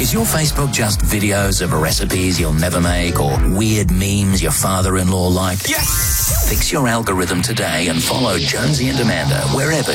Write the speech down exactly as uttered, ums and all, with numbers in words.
Is your Facebook just videos of recipes you'll never make or weird memes your father-in-law liked? Yes! Fix your algorithm today and follow Jonesy and Amanda wherever